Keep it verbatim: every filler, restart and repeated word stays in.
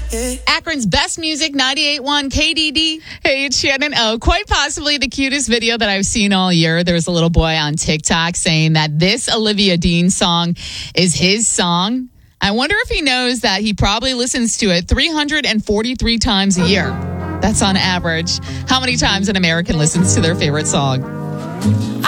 Akron's best music, ninety-eight point one K D D. Hey, it's Shannon O. Quite possibly the cutest video that I've seen all year. There's a little boy on TikTok saying that this Olivia Dean song is his song. I wonder if he knows that he probably listens to it three hundred forty-three times a year. That's on average. How many times an American listens to their favorite song?